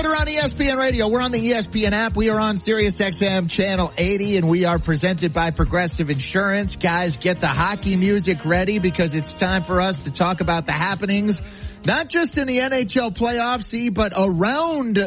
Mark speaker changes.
Speaker 1: Thunder on ESPN Radio. We're on the ESPN app. We are on Sirius XM Channel 80, and we are presented by Progressive Insurance. Guys, get the hockey music ready because it's time for us to talk about the happenings, not just in the NHL playoffs, but around